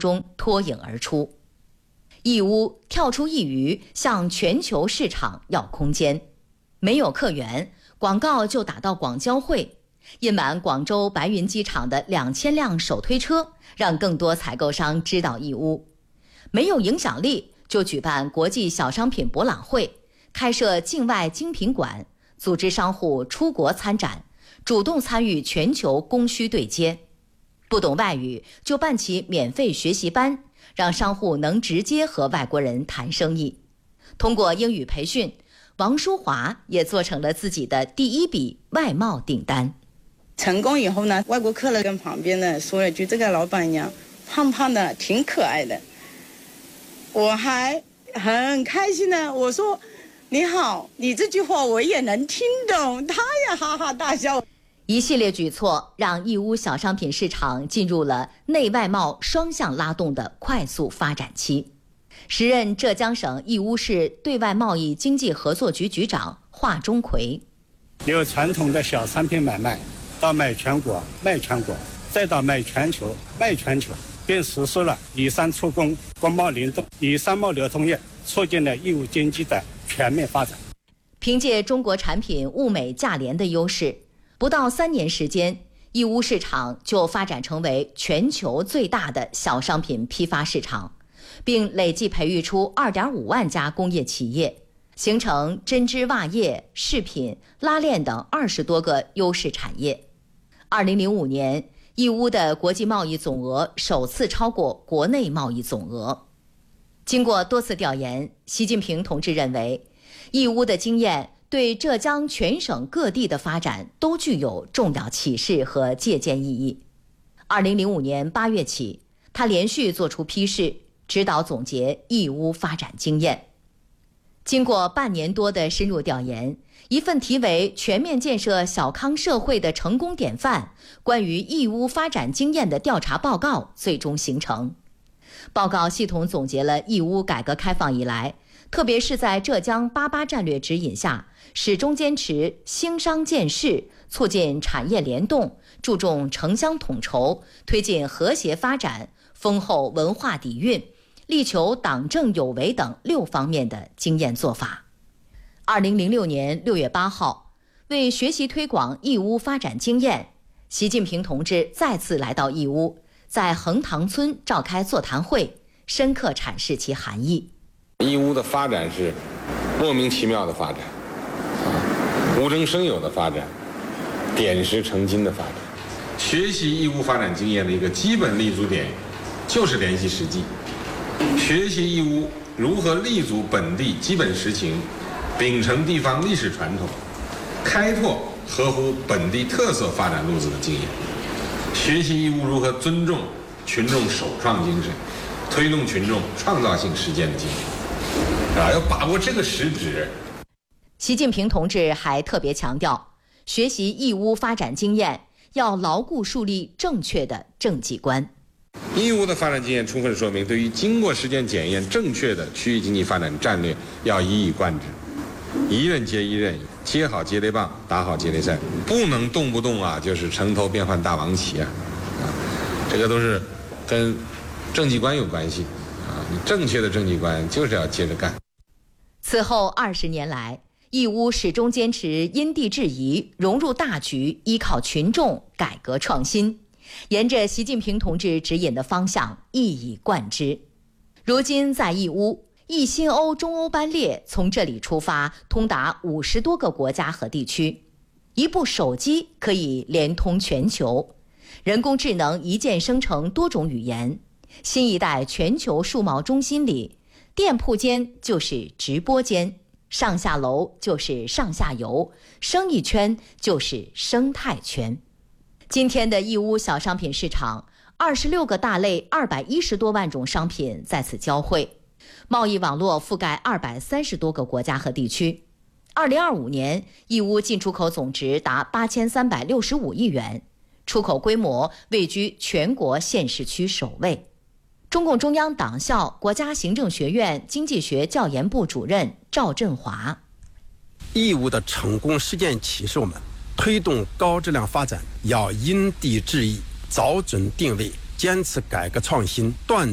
中脱颖而出。义乌跳出一隅，向全球市场要空间。没有客源，广告就打到广交会，印满广州白云机场的2000辆手推车，让更多采购商知道义乌。没有影响力，就举办国际小商品博览会，开设境外精品馆，组织商户出国参展，主动参与全球供需对接。不懂外语就办起免费学习班，让商户能直接和外国人谈生意。通过英语培训，王淑华也做成了自己的第一笔外贸订单。 成功以后呢，外国客人跟旁边的说了句：“这个老板娘胖胖的，挺可爱的。”我还很开心的，我说：“你好，你这句话我也能听懂。”他也哈哈大笑。 一系列举措让义乌小商品市场进入了内外贸双向拉动的快速发展期。时任浙江省义乌市对外贸易经济合作局局长华钟奎： 由传统的小商品买卖，到卖全国、卖全国，再到卖全球、卖全球，并实施了以商促工、国贸联动、以商贸流通业，促进了义乌经济的全面发展。 凭借中国产品物美价廉的优势，不到3年时间，义乌市场就发展成为全球最大的小商品批发市场，并累计培育出2.5万家工业企业，形成针织袜业、饰品、拉链等20多个优势产业。2005年，义乌的国际贸易总额首次超过国内贸易总额。经过多次调研，习近平同志认为，义乌的经验对浙江全省各地的发展都具有重要启示和借鉴意义。2005年8月起，他连续作出批示，指导总结义乌发展经验。经过半年多的深入调研，一份题为《全面建设小康社会的成功典范：关于义乌发展经验》的调查报告最终形成。报告系统总结了义乌改革开放以来，特别是在浙江88战略指引下，始终坚持兴商建市，促进产业联动，注重城乡统筹，推进和谐发展，丰厚文化底蕴，力求党政有为等6方面的经验做法。2006年6月8号，为学习推广义乌发展经验，习近平同志再次来到义乌，在横塘村召开座谈会，深刻阐释其含义。 义乌的发展是莫名其妙的发展，无中生有的发展，点石成金的发展。学习义乌发展经验的一个基本立足点就是联系实际，学习义乌如何立足本地基本实情，秉承地方历史传统，开拓合乎本地特色发展路子的经验，学习义乌如何尊重群众首创精神，推动群众创造性实践的精神。要把握这个实质。 习近平同志还特别强调，学习义乌发展经验要牢固树立正确的政绩观。 义乌的发展经验充分说明，对于经过实践检验正确的区域经济发展战略要一以贯之，一任接一任，接好接力棒，打好接力赛，不能动不动就是城头变换大王旗这个都是跟政绩观有关系你正确的政绩观就是要接着干。 此后20年来，义乌始终坚持因地制宜，融入大局，依靠群众，改革创新，沿着习近平同志指引的方向一以贯之。如今在义乌，一新欧中欧班列从这里出发，通达50多个国家和地区，一部手机可以连通全球，人工智能一键生成多种语言。新一代全球数贸中心里，店铺间就是直播间，上下楼就是上下游，生意圈就是生态圈。今天的义乌小商品市场，26个大类210多万种商品在此交汇，贸易网络覆盖230多个国家和地区。2025年，义乌进出口总值达8365亿元，出口规模位居全国县市区首位。中共中央党校国家行政学院经济学教研部主任赵振华： 义乌的成功实践启示我们，推动高质量发展要因地制宜，找准定位，坚持改革创新，断